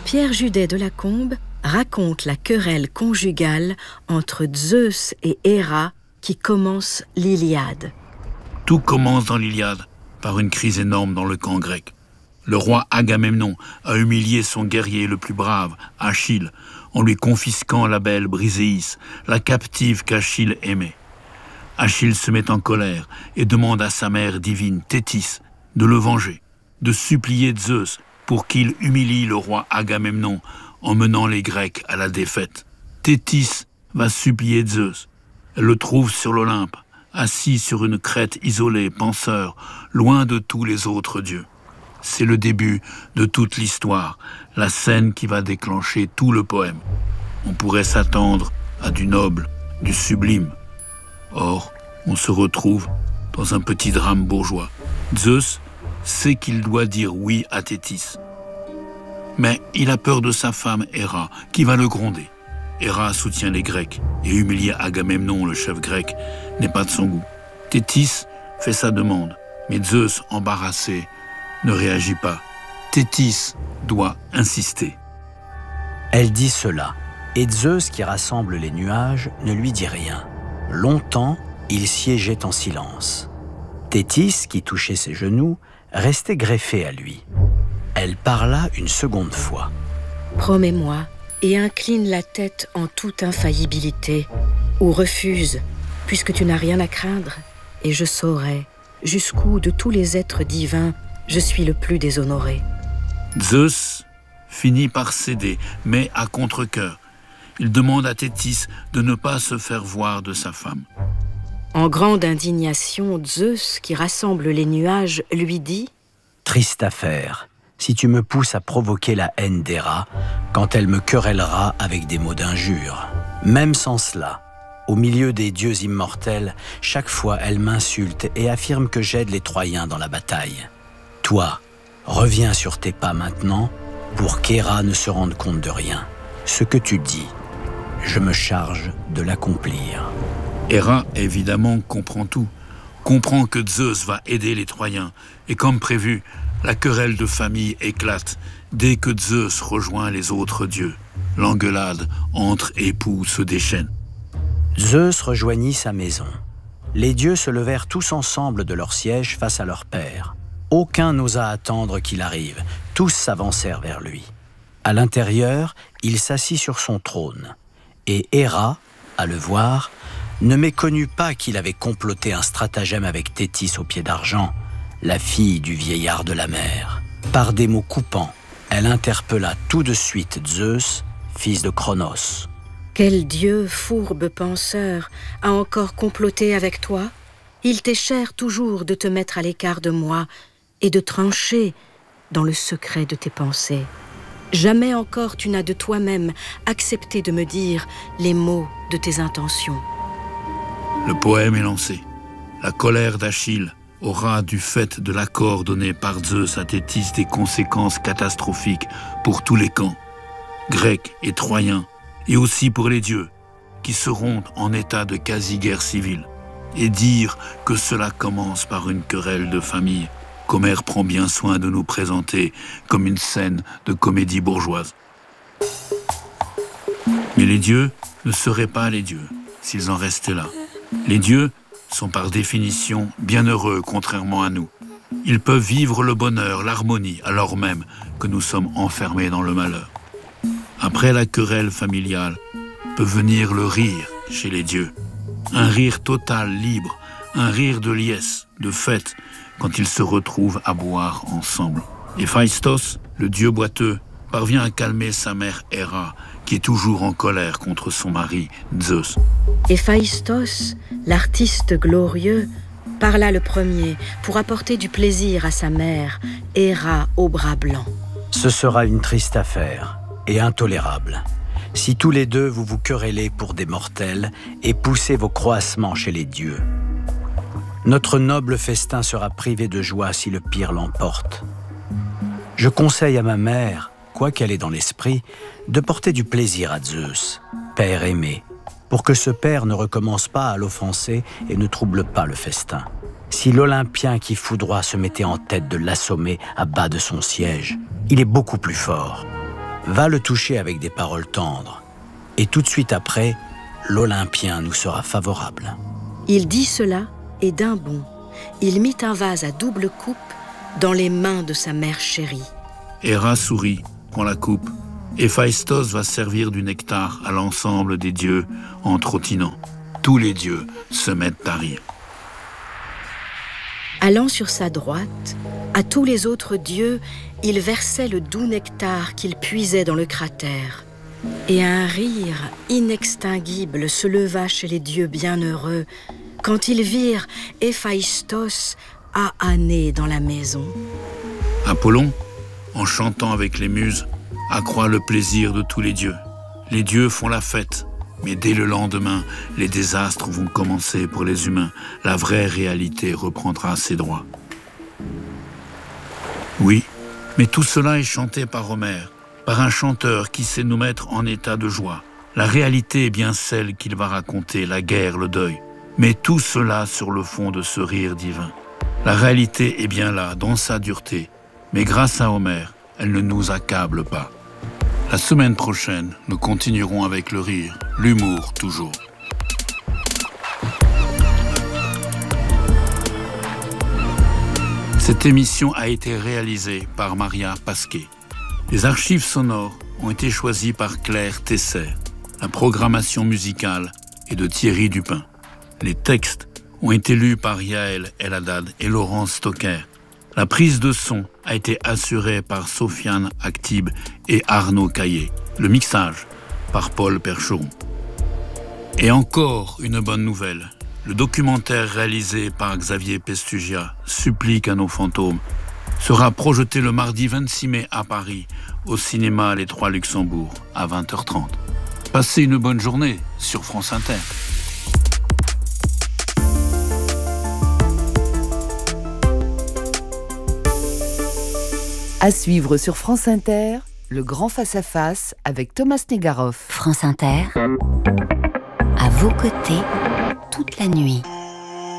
Pierre Judet de Lacombe raconte la querelle conjugale entre Zeus et Héra qui commence l'Iliade. Tout commence dans l'Iliade par une crise énorme dans le camp grec. Le roi Agamemnon a humilié son guerrier le plus brave, Achille, en lui confisquant la belle Briséis, la captive qu'Achille aimait. Achille se met en colère et demande à sa mère divine, Thétis, de le venger, de supplier Zeus pour qu'il humilie le roi Agamemnon en menant les Grecs à la défaite. Thétis va supplier Zeus. Elle le trouve sur l'Olympe, assis sur une crête isolée, penseur, loin de tous les autres dieux. C'est le début de toute l'histoire, la scène qui va déclencher tout le poème. On pourrait s'attendre à du noble, du sublime. Or, on se retrouve dans un petit drame bourgeois. Zeus sait qu'il doit dire oui à Thétis. Mais il a peur de sa femme Héra, qui va le gronder. Héra soutient les Grecs, et humilier Agamemnon, le chef grec, n'est pas de son goût. Thétis fait sa demande, mais Zeus, embarrassé, ne réagit pas. Thétis doit insister. Elle dit cela, et Zeus, qui rassemble les nuages, ne lui dit rien. Longtemps, il siégeait en silence. Thétis, qui touchait ses genoux, restait greffée à lui. Elle parla une seconde fois. « Promets-moi et incline la tête en toute infaillibilité, ou refuse, puisque tu n'as rien à craindre, et je saurai jusqu'où de tous les êtres divins je suis le plus déshonoré. » Zeus finit par céder, mais à contre-cœur. Il demande à Thétis de ne pas se faire voir de sa femme. En grande indignation, Zeus, qui rassemble les nuages, lui dit « Triste affaire, si tu me pousses à provoquer la haine d'Héra, quand elle me querellera avec des mots d'injure. Même sans cela, au milieu des dieux immortels, chaque fois elle m'insulte et affirme que j'aide les Troyens dans la bataille. Toi, reviens sur tes pas maintenant, pour qu'Héra ne se rende compte de rien. Ce que tu dis, je me charge de l'accomplir. » Héra, évidemment, comprend tout. Comprend que Zeus va aider les Troyens. Et comme prévu, la querelle de famille éclate dès que Zeus rejoint les autres dieux. L'engueulade entre époux se déchaîne. Zeus rejoignit sa maison. Les dieux se levèrent tous ensemble de leur siège face à leur père. Aucun n'osa attendre qu'il arrive. Tous s'avancèrent vers lui. À l'intérieur, il s'assit sur son trône. Et Héra, à le voir, ne méconnut pas qu'il avait comploté un stratagème avec Thétis au pied d'argent, la fille du vieillard de la mer. Par des mots coupants, elle interpella tout de suite Zeus, fils de Cronos. « Quel dieu fourbe penseur a encore comploté avec toi? Il t'est cher toujours de te mettre à l'écart de moi et de trancher dans le secret de tes pensées. Jamais encore tu n'as de toi-même accepté de me dire les mots de tes intentions. » Le poème est lancé. La colère d'Achille aura, du fait de l'accord donné par Zeus à Thétis, des conséquences catastrophiques pour tous les camps, grecs et troyens, et aussi pour les dieux, qui seront en état de quasi-guerre civile. Et dire que cela commence par une querelle de famille, qu'Homère prend bien soin de nous présenter comme une scène de comédie bourgeoise. Mais les dieux ne seraient pas les dieux s'ils en restaient là. Les dieux sont par définition bienheureux, contrairement à nous. Ils peuvent vivre le bonheur, l'harmonie, alors même que nous sommes enfermés dans le malheur. Après la querelle familiale, peut venir le rire chez les dieux. Un rire total, libre, un rire de liesse, de fête, quand ils se retrouvent à boire ensemble. Héphaïstos, le dieu boiteux, parvient à calmer sa mère Héra, qui est toujours en colère contre son mari Zeus. Héphaïstos, l'artiste glorieux, parla le premier pour apporter du plaisir à sa mère, Héra au bras blanc. Ce sera une triste affaire et intolérable. Si tous les deux vous vous querellez pour des mortels et poussez vos croassements chez les dieux. Notre noble festin sera privé de joie si le pire l'emporte. Je conseille à ma mère, quoiqu'elle est dans l'esprit, de porter du plaisir à Zeus, père aimé, pour que ce père ne recommence pas à l'offenser et ne trouble pas le festin. Si l'Olympien qui foudroie se mettait en tête de l'assommer à bas de son siège, il est beaucoup plus fort. Va le toucher avec des paroles tendres, et tout de suite après, l'Olympien nous sera favorable. » Il dit cela, et d'un bond, il mit un vase à double coupe dans les mains de sa mère chérie. Héra sourit, prend la coupe, Héphaïstos va servir du nectar à l'ensemble des dieux en trottinant. Tous les dieux se mettent à rire. Allant sur sa droite, à tous les autres dieux, il versait le doux nectar qu'il puisait dans le cratère. Et un rire inextinguible se leva chez les dieux bienheureux quand ils virent Héphaïstos ahané dans la maison. Apollon, en chantant avec les muses, accroît le plaisir de tous les dieux. Les dieux font la fête, mais dès le lendemain, les désastres vont commencer pour les humains. La vraie réalité reprendra ses droits. Oui, mais tout cela est chanté par Homère, par un chanteur qui sait nous mettre en état de joie. La réalité est bien celle qu'il va raconter, la guerre, le deuil. Mais tout cela sur le fond de ce rire divin. La réalité est bien là, dans sa dureté. Mais grâce à Homère, elle ne nous accable pas. La semaine prochaine, nous continuerons avec le rire, l'humour toujours. Cette émission a été réalisée par Maria Pasquet. Les archives sonores ont été choisies par Claire Tesser. La programmation musicale est de Thierry Dupin. Les textes ont été lus par Yael El-Haddad et Laurence Stocker. La prise de son a été assurée par Sofiane Aktib et Arnaud Caillé. Le mixage par Paul Percheron. Et encore une bonne nouvelle. Le documentaire réalisé par Xavier Pestugia, Supplique à nos fantômes, sera projeté le mardi 26 mai à Paris, au cinéma Les Trois Luxembourg, à 20h30. Passez une bonne journée sur France Inter. À suivre sur France Inter, le grand face-à-face avec Thomas Negaroff. France Inter, à vos côtés, toute la nuit.